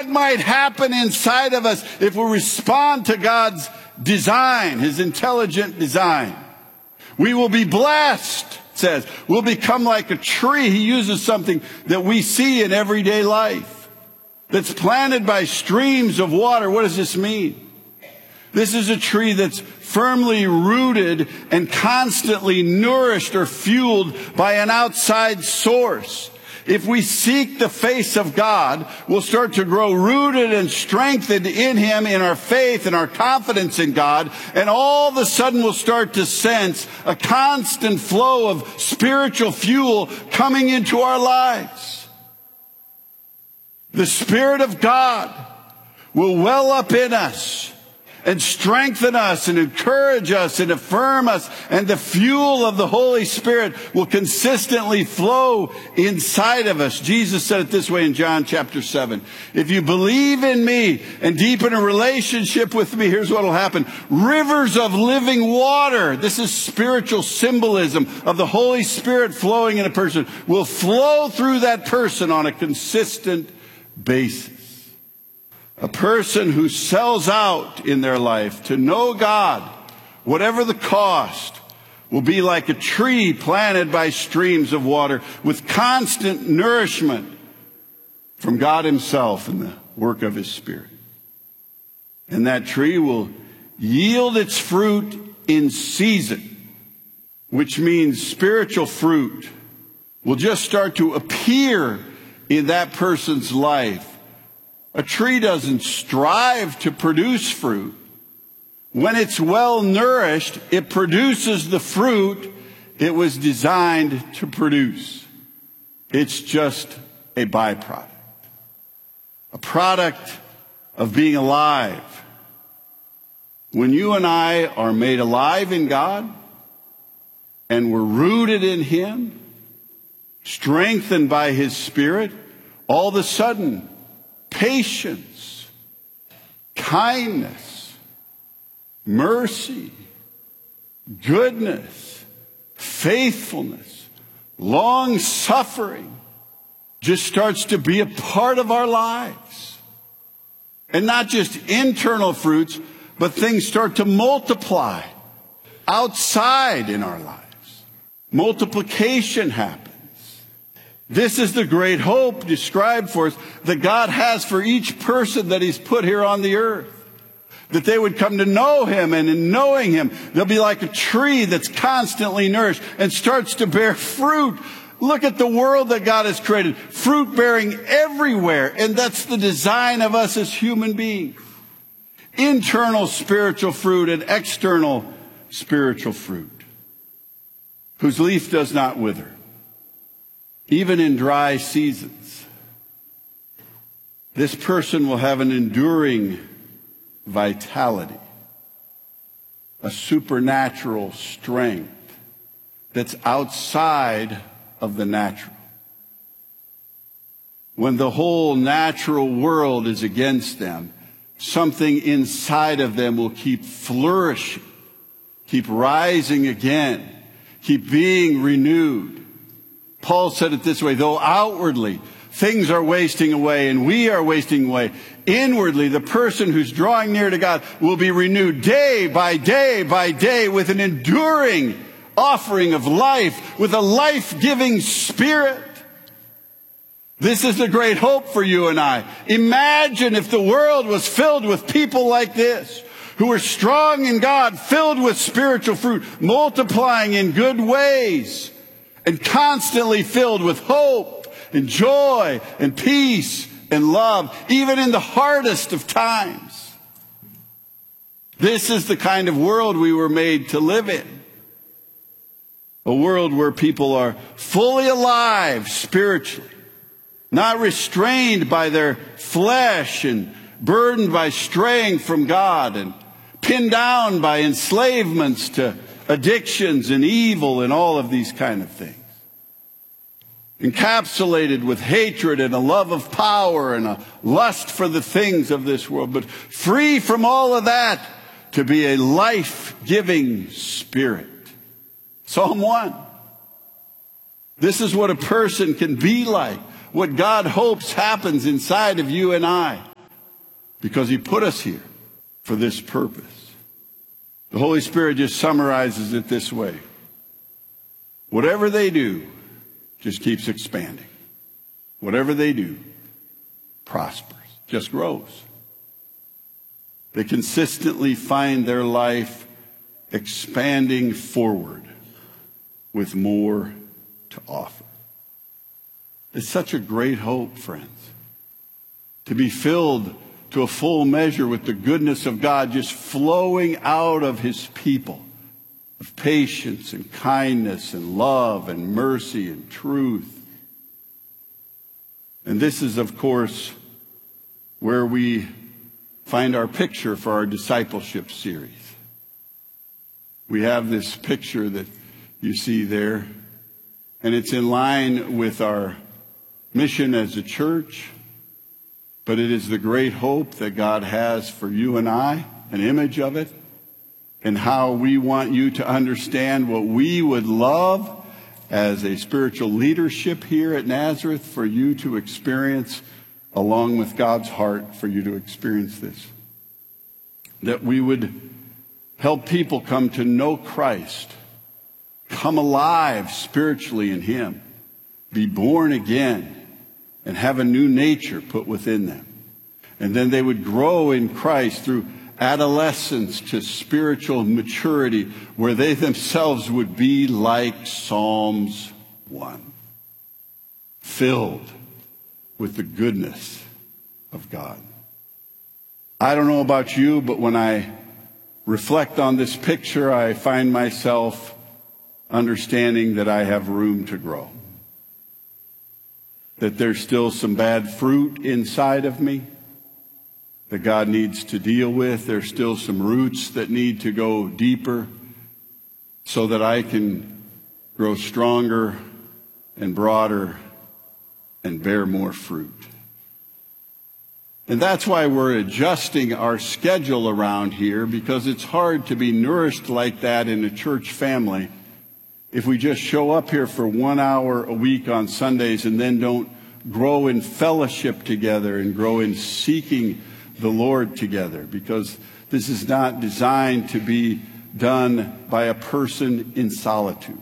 what might happen inside of us if we respond to God's design, his intelligent design. We will be blessed, it says. We'll become like a tree. He uses something that we see in everyday life that's planted by streams of water. What does this mean? This is a tree that's firmly rooted and constantly nourished or fueled by an outside source. If we seek the face of God, we'll start to grow rooted and strengthened in him, in our faith and our confidence in God. And all of a sudden we'll start to sense a constant flow of spiritual fuel coming into our lives. The Spirit of God will well up in us and strengthen us and encourage us and affirm us. And the fuel of the Holy Spirit will consistently flow inside of us. Jesus said it this way in John chapter 7. If you believe in me and deepen a relationship with me, here's what will happen. Rivers of living water, this is spiritual symbolism of the Holy Spirit flowing in a person, will flow through that person on a consistent basis. A person who sells out in their life to know God, whatever the cost, will be like a tree planted by streams of water with constant nourishment from God himself and the work of his Spirit. And that tree will yield its fruit in season, which means spiritual fruit will just start to appear in that person's life. A tree doesn't strive to produce fruit. When it's well nourished, it produces the fruit it was designed to produce. It's just a byproduct. A product of being alive. When you and I are made alive in God and we're rooted in him, strengthened by his Spirit, all of a sudden, patience, kindness, mercy, goodness, faithfulness, long-suffering just starts to be a part of our lives. And not just internal fruits, but things start to multiply outside in our lives. Multiplication happens. This is the great hope described for us that God has for each person that he's put here on the earth. That they would come to know him, and in knowing him, they'll be like a tree that's constantly nourished and starts to bear fruit. Look at the world that God has created. Fruit bearing everywhere. And that's the design of us as human beings. Internal spiritual fruit and external spiritual fruit. Whose leaf does not wither. Even in dry seasons, this person will have an enduring vitality, a supernatural strength that's outside of the natural. When the whole natural world is against them, something inside of them will keep flourishing, keep rising again, keep being renewed. Paul said it this way, though outwardly things are wasting away and we are wasting away, inwardly the person who's drawing near to God will be renewed day by day by day with an enduring offering of life, with a life-giving Spirit. This is the great hope for you and I. Imagine if the world was filled with people like this, who are strong in God, filled with spiritual fruit, multiplying in good ways, and constantly filled with hope and joy and peace and love, even in the hardest of times. This is the kind of world we were made to live in. A world where people are fully alive spiritually, not restrained by their flesh and burdened by straying from God and pinned down by enslavements to addictions and evil and all of these kind of things. Encapsulated with hatred and a love of power and a lust for the things of this world, but free from all of that to be a life-giving Spirit. Psalm 1. This is what a person can be like. What God hopes happens inside of you and I. because he put us here for this purpose. The Holy Spirit just summarizes it this way. Whatever they do just keeps expanding. Whatever they do prospers, just grows. They consistently find their life expanding forward with more to offer. It's such a great hope, friends, to be filled to a full measure with the goodness of God just flowing out of his people, of patience and kindness and love and mercy and truth. And this is, of course, where we find our picture for our discipleship series. We have this picture that you see there, and it's in line with our mission as a church, but it is the great hope that God has for you and I, an image of it, and how we want you to understand what we would love as a spiritual leadership here at Nazareth for you to experience, along with God's heart for you to experience this. That we would help people come to know Christ, come alive spiritually in him, be born again, and have a new nature put within them. And then they would grow in Christ through adolescence to spiritual maturity, where they themselves would be like Psalms 1, filled with the goodness of God. I don't know about you, but when I reflect on this picture, I find myself understanding that I have room to grow. That there's still some bad fruit inside of me that God needs to deal with. There's still some roots that need to go deeper so that I can grow stronger and broader and bear more fruit. And that's why we're adjusting our schedule around here, because it's hard to be nourished like that in a church family if we just show up here for 1 hour a week on Sundays and then don't grow in fellowship together and grow in seeking the Lord together, because this is not designed to be done by a person in solitude.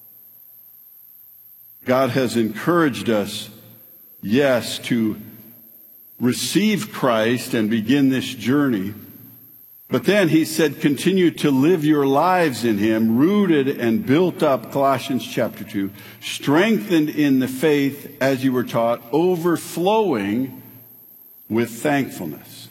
God has encouraged us, yes, to receive Christ and begin this journey. But then he said, continue to live your lives in him, rooted and built up, Colossians chapter 2, strengthened in the faith as you were taught, overflowing with thankfulness.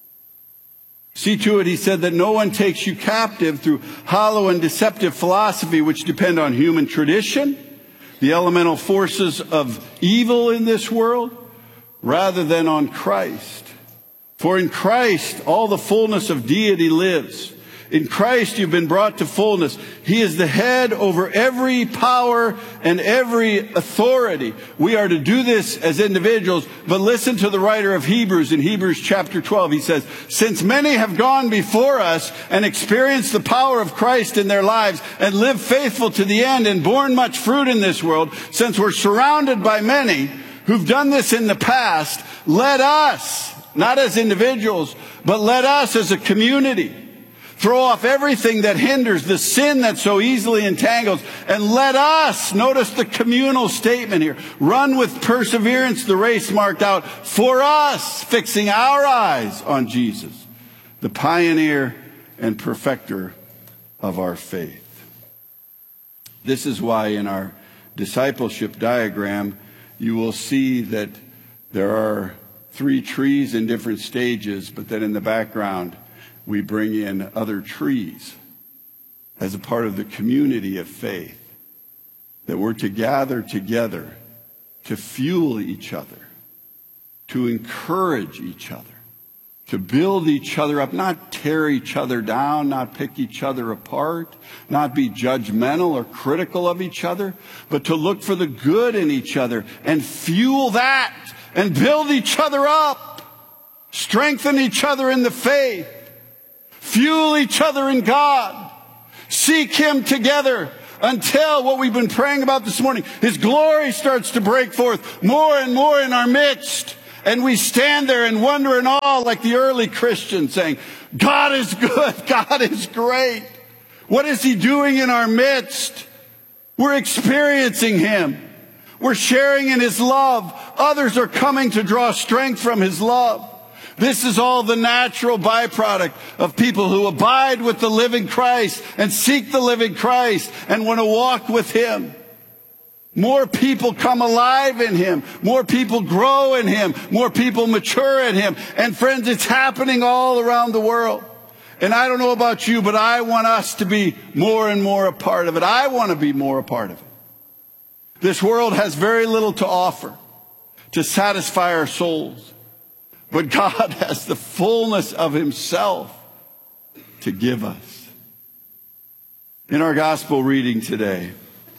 See to it, he said, that no one takes you captive through hollow and deceptive philosophy, which depend on human tradition, the elemental forces of evil in this world, rather than on Christ. For in Christ, all the fullness of deity lives. In Christ, you've been brought to fullness. He is the head over every power and every authority. We are to do this as individuals, but listen to the writer of Hebrews in Hebrews chapter 12. He says, since many have gone before us and experienced the power of Christ in their lives and lived faithful to the end and borne much fruit in this world, since we're surrounded by many who've done this in the past, let us, not as individuals, but let us as a community, throw off everything that hinders, the sin that so easily entangles, and let us, notice the communal statement here, run with perseverance the race marked out for us, fixing our eyes on Jesus, the pioneer and perfecter of our faith. This is why in our discipleship diagram, you will see that there are 3 trees in different stages, but then in the background, we bring in other trees as a part of the community of faith, that we're to gather together to fuel each other, to encourage each other, to build each other up, not tear each other down, not pick each other apart, not be judgmental or critical of each other, but to look for the good in each other and fuel that and build each other up, strengthen each other in the faith, fuel each other in God, seek him together until what we've been praying about this morning, his glory starts to break forth more and more in our midst And we stand there in wonder and awe like the early Christians saying, God is good, God is great. What is he doing in our midst? We're experiencing him. We're sharing in his love. Others are coming to draw strength from his love. This is all the natural byproduct of people who abide with the living Christ and seek the living Christ and want to walk with him. More people come alive in him. More people grow in him. More people mature in him. And friends, it's happening all around the world. And I don't know about you, but I want us to be more and more a part of it. I want to be more a part of it. This world has very little to offer to satisfy our souls. But God has the fullness of himself to give us. In our gospel reading today,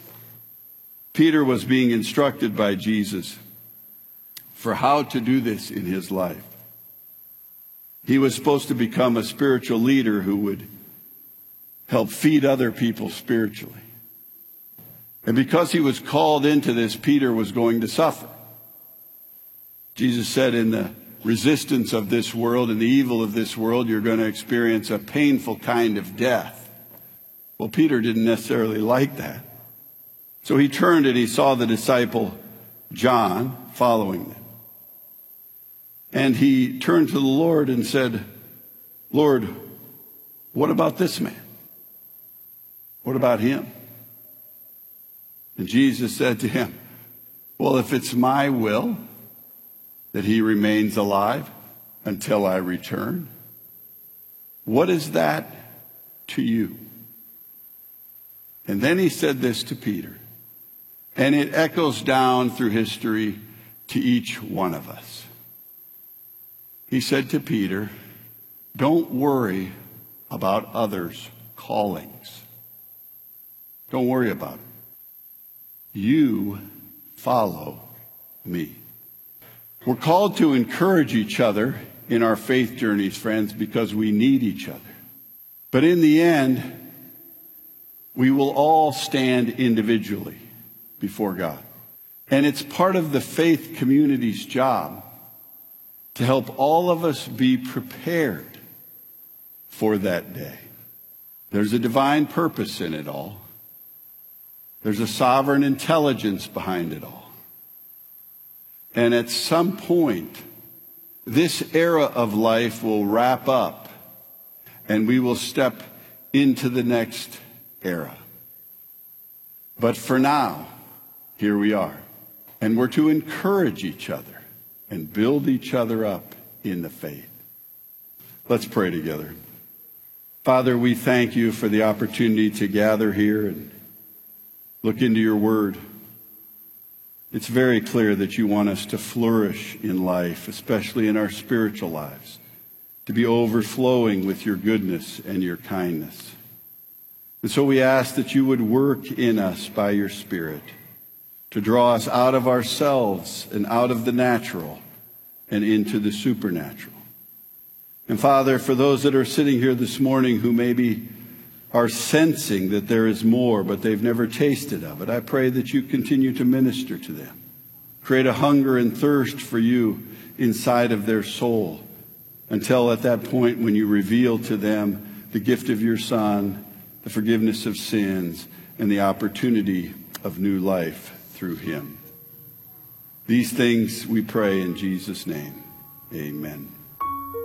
Peter was being instructed by Jesus for how to do this in his life. He was supposed to become a spiritual leader who would help feed other people spiritually. And because he was called into this, Peter was going to suffer. Jesus said, in the resistance of this world and the evil of this world, you're going to experience a painful kind of death. Well, Peter didn't necessarily like that. So he turned and he saw the disciple John following them. And he turned to the Lord and said, Lord, what about this man? What about him? And Jesus said to him, well, if it's my will that he remains alive until I return, what is that to you? And then he said this to Peter, and it echoes down through history to each one of us. He said to Peter, don't worry about others' callings. Don't worry about it. You follow me. We're called to encourage each other in our faith journeys, friends, because we need each other. But in the end, we will all stand individually before God. And it's part of the faith community's job to help all of us be prepared for that day. There's a divine purpose in it all. There's a sovereign intelligence behind it all. And at some point, this era of life will wrap up and we will step into the next era. But for now, here we are. And we're to encourage each other and build each other up in the faith. Let's pray together. Father, we thank you for the opportunity to gather here and look into your word. It's very clear that you want us to flourish in life, especially in our spiritual lives, to be overflowing with your goodness and your kindness. And so we ask that you would work in us by your Spirit to draw us out of ourselves and out of the natural and into the supernatural. And Father, for those that are sitting here this morning who maybe are sensing that there is more, but they've never tasted of it, I pray that you continue to minister to them. Create a hunger and thirst for you inside of their soul until at that point when you reveal to them the gift of your Son, the forgiveness of sins, and the opportunity of new life through him. These things we pray in Jesus' name. Amen.